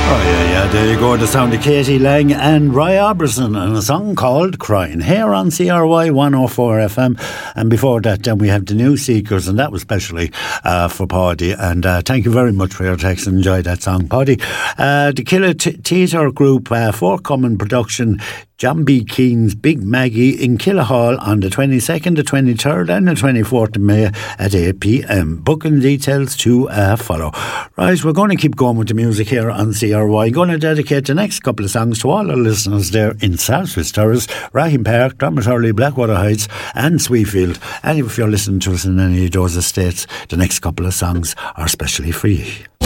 There you go, the sound of Katie Lang and Roy Orbison and a song called Crying here on CRY 104 FM. And before that, then we have the New Seekers, and that was specially for Paddy. And thank you very much for your text and enjoy that song, Paddy. The Killer Theatre Group forthcoming production, John B. Keane's Big Maggie in Killahall on the 22nd, the 23rd and the 24th of May at 8 p.m. Booking details to follow. Right, we're going to keep going with the music here on CRY. Going to dedicate the next couple of songs to all our listeners there in Southwest Terrace, Rahim Park, Dromore, Blackwater Heights and Sweetfield. And if you're listening to us in any of those estates, the next couple of songs are specially for you.